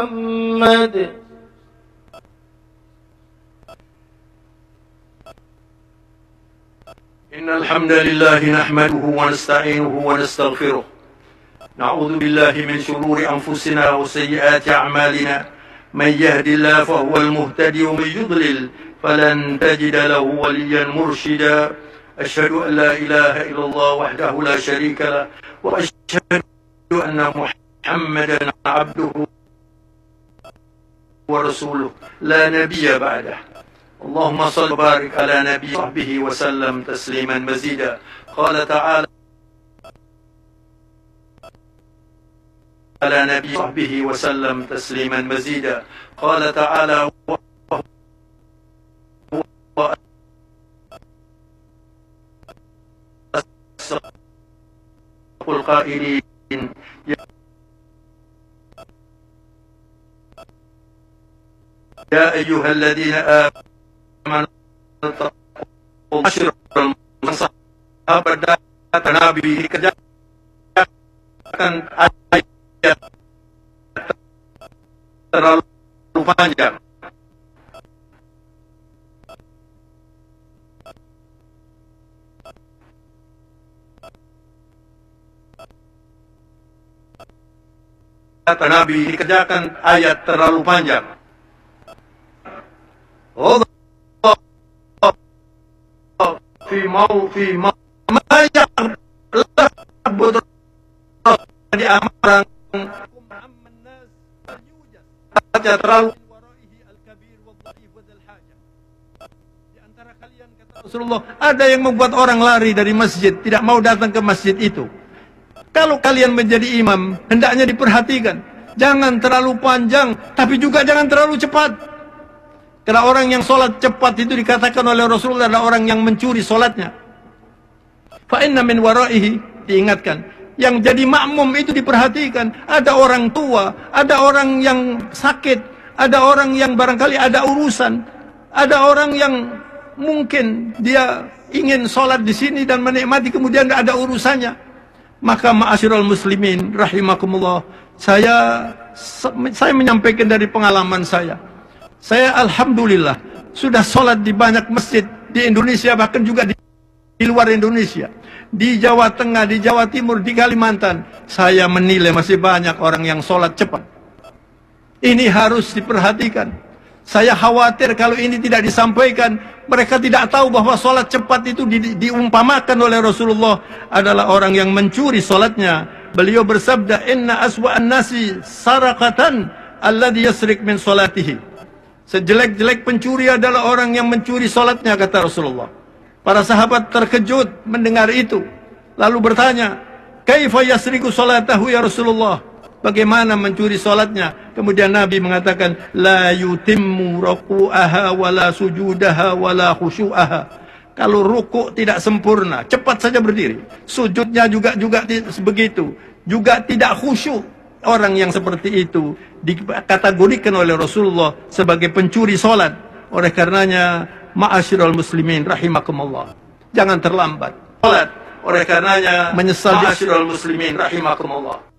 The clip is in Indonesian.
محمد. إن الحمد لله نحمده ونستعينه ونستغفره، نعوذ بالله من شرور أنفسنا وسيئات أعمالنا، من يهد الله فهو المهتدي ومن يضلل فلن تجد له وليا مرشدا. أشهد أن لا إله إلا الله وحده لا شريك له، وأشهد أن محمدا عبده ورسوله لا نبي بعده. اللهم صل وبارك على نبي صحبه وسلم تسليما مزيدا. قال تعالى على نبي صحبه وسلم تسليما مزيدا. قال تعالى القائلين يا أيها الذين آمنوا اتقوا أشر sahabat datang Nabi kerjakan ayat terlalu panjang. Kata Nabi dikerjakan ayat terlalu panjang. Allah fi ma yang di amarang terlalu di antara kalian, kata Rasulullah, ada yang membuat orang lari dari masjid, tidak mau datang ke masjid itu. Kalau kalian menjadi imam, hendaknya diperhatikan. Jangan terlalu panjang, tapi juga jangan terlalu cepat. Karena orang yang sholat cepat itu dikatakan oleh Rasulullah adalah orang yang mencuri sholatnya. Fa inna min waraihi, diingatkan. Yang jadi makmum itu diperhatikan. Ada orang tua, ada orang yang sakit, ada orang yang barangkali ada urusan, ada orang yang mungkin dia ingin sholat di sini dan menikmati, kemudian tidak ada urusannya. Maka ma'asyiral muslimin rahimakumullah, saya menyampaikan dari pengalaman saya. Saya alhamdulillah sudah sholat di banyak masjid di Indonesia, bahkan juga di luar Indonesia, di Jawa Tengah, di Jawa Timur, di Kalimantan. Saya menilai masih banyak orang yang sholat cepat. Ini harus diperhatikan. Saya khawatir kalau ini tidak disampaikan, mereka tidak tahu bahwa sholat cepat itu diumpamakan oleh Rasulullah adalah orang yang mencuri sholatnya. Beliau bersabda, inna aswa'an nasi sarakatan alladhi yasrik min sholatihi. Sejelek-jelek pencuri adalah orang yang mencuri sholatnya, kata Rasulullah. Para sahabat terkejut mendengar itu, lalu bertanya, kaifa yasriku sholatahu ya Rasulullah? Bagaimana mencuri sholatnya? Kemudian Nabi mengatakan, la yutimmu ruku'aha wala sujudaha wala khusyu'aha. Kalau ruku' tidak sempurna, cepat saja berdiri. Sujudnya juga begitu. Juga tidak khusyuk. Orang yang seperti itu dikategorikan oleh Rasulullah sebagai pencuri sholat. Oleh karenanya, ma'asyiral muslimin rahimakumullah, jangan terlambat sholat. Oleh karenanya, menyesal ma'asyiral muslimin rahimakumullah,